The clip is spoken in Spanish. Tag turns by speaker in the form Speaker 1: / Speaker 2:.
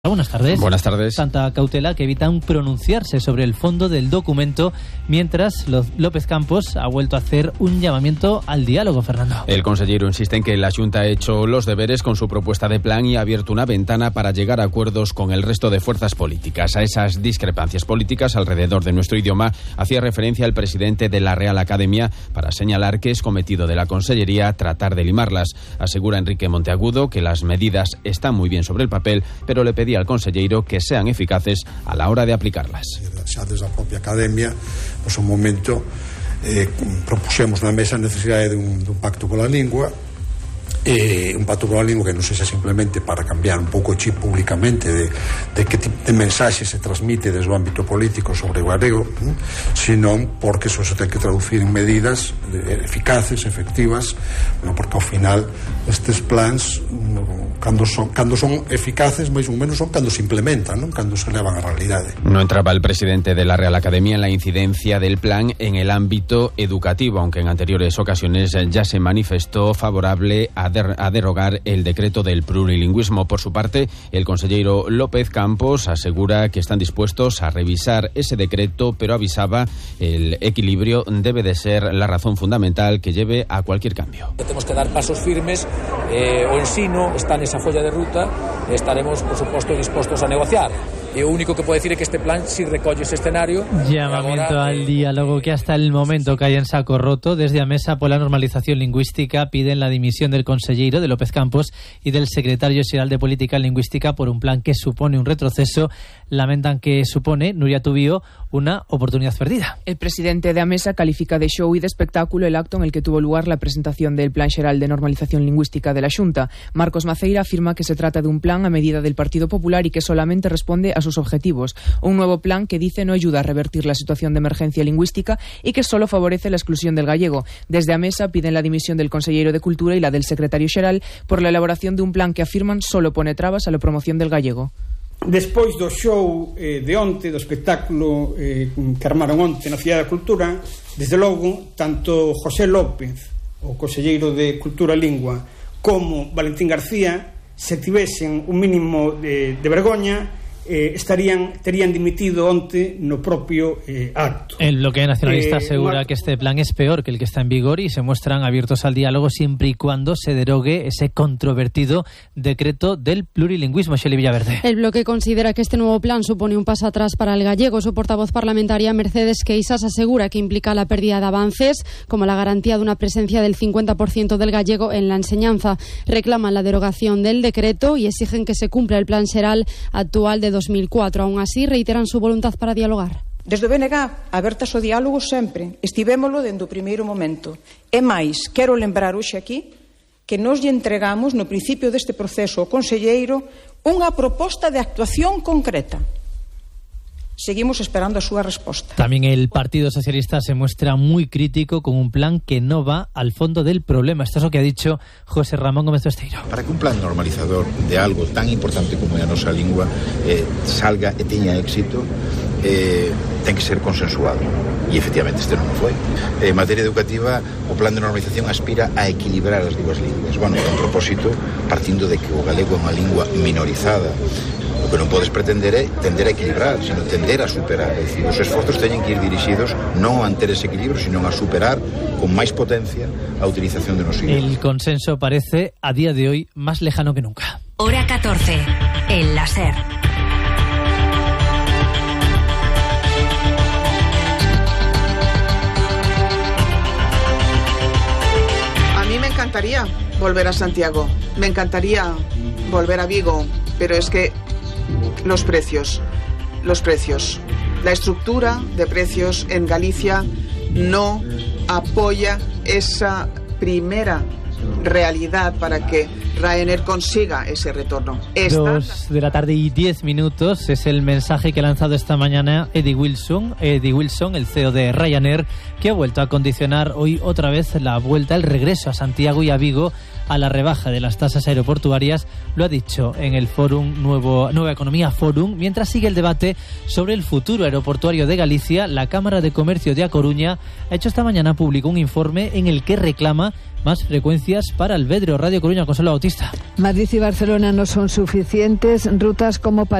Speaker 1: Buenas tardes.
Speaker 2: Buenas tardes.
Speaker 1: Tanta cautela que evitan pronunciarse sobre el fondo del documento, mientras López Campos ha vuelto a hacer un llamamiento al diálogo, Fernando.
Speaker 2: El consellero insiste en que la Xunta ha hecho los deberes con su propuesta de plan y ha abierto una ventana para llegar a acuerdos con el resto de fuerzas políticas. A esas discrepancias políticas alrededor de nuestro idioma hacía referencia el presidente de la Real Academia para señalar que es cometido de la Consellería tratar de limarlas. Asegura Enrique Monteagudo que las medidas están muy bien sobre el papel, pero le pedía al conselleiro que sean eficaces a la hora de aplicarlas.
Speaker 3: Xa desde a propia Academia, pois un momento propuxemos na mesa a necesidade dun pacto pola lingua, un pacto pola lingua que non sexa simplemente para cambiar un pouco o chip públicamente de que tipo de mensaxe se transmite desde o ámbito político sobre o galego, senón porque eso se ten que traducir en medidas eficaces, efectivas, porque ao final estes plans cando son eficaces, máis ou menos son cando se implementan, non cando se levan a realidade.
Speaker 2: No entraba el presidente de la Real Academia en la incidencia del plan en el ámbito educativo, aunque en anteriores ocasiones ya se manifestó favorable a derogar el decreto del plurilingüismo. Por su parte, el consellero López Campos asegura que están dispuestos a revisar ese decreto, pero avisaba el equilibrio debe de ser la razón fundamental que lleve a cualquier cambio.
Speaker 4: Temos que dar pasos firmes, o ensino está nesa folla de ruta, estaremos, por suposto, dispostos a negociar. E o único que pode decir é que este plan si recolle ese escenario.
Speaker 1: Llamamiento al diálogo que hasta el momento cae en saco roto. Desde a Mesa pola Normalización Lingüística piden la dimisión del conselleiro de López Campos y del secretario xeral de Política Lingüística por un plan que supone un retroceso. Lamentan que supone, Nuria Tubío, una oportunidad perdida.
Speaker 5: El presidente de a Mesa califica de show y de espectáculo el acto en el que tuvo lugar la presentación del Plan Xeral de Normalización Lingüística de la Xunta. Marcos Maceira afirma que se trata de un plan a medida del Partido Popular y que solamente responde a sus objetivos. Un nuevo plan que dice no ayuda a revertir la situación de emergencia lingüística y que solo favorece la exclusión del gallego. Desde a Mesa piden la dimisión del consellero de Cultura y la del secretario xeral por la elaboración de un plan que afirman solo pone trabas a la promoción del gallego.
Speaker 6: Despois do show de onte, do espectáculo que armaron onte na Cidade da Cultura, desde logo, tanto José López, o conselleiro de Cultura e Lingua, como Valentín García, se tivesen un mínimo de vergoña, terían dimitido onte no propio acto.
Speaker 1: El bloque nacionalista asegura que este plan es peor que el que está en vigor y se muestran abiertos al diálogo siempre y cuando se derogue ese controvertido decreto del plurilingüismo. Xeli Villaverde.
Speaker 7: El bloque considera que este nuevo plan supone un paso atrás para el gallego. Su portavoz parlamentaria, Mercedes Queixas, asegura que implica la pérdida de avances, como la garantía de una presencia del 50% del gallego en la enseñanza. Reclaman la derogación del decreto y exigen que se cumpla el plan xeral actual de 2004. Aún así, reiteran su voluntad para dialogar.
Speaker 8: Desde o BNG, abertas ao diálogo sempre. Estivémolo dende o primeiro momento. E máis, quero lembrar hoxe aquí que nos lle entregamos no principio deste proceso ao conselleiro unha proposta de actuación concreta. Seguimos esperando a súa resposta.
Speaker 1: También el Partido Socialista se muestra muy crítico con un plan que no va al fondo del problema. Esto es lo que ha dicho José Ramón Gómez Besteiro.
Speaker 9: Para que un plan normalizador de algo tan importante como é a nosa lingua salga e teña éxito, ten que ser consensuado. E efectivamente este non foi. En materia educativa, o plan de normalización aspira a equilibrar as dúas linguas. Bueno, con propósito, partindo de que o galego é unha lingua minorizada. O que non podes pretender é tender a equilibrar, sino tender a superar. É dicir, os esforzos teñen que ir dirixidos non a manter ese equilibrio, sino a superar con máis potencia a utilización de noso idioma.
Speaker 1: El consenso parece, a día de hoy, más lejano que nunca.
Speaker 10: Hora 14, el láser.
Speaker 11: A mí me encantaría volver a Santiago, me encantaría volver a Vigo, pero es que los precios, la estructura de precios en Galicia no apoya esa primera realidad para que Ryanair consiga ese retorno.
Speaker 1: 2 de la tarde y 10 minutos es el mensaje que ha lanzado esta mañana Eddie Wilson, el CEO de Ryanair, que ha vuelto a condicionar hoy otra vez la vuelta, el regreso a Santiago y a Vigo a la rebaja de las tasas aeroportuarias. Lo ha dicho en el Fórum Nueva Economía Fórum, mientras sigue el debate sobre el futuro aeroportuario de Galicia. La Cámara de Comercio de A Coruña ha hecho esta mañana público un informe en el que reclama más frecuencias para Alvedro. Radio Coruña, Consuelo Bautista. autopista.
Speaker 12: Madrid y Barcelona no son suficientes. Rutas como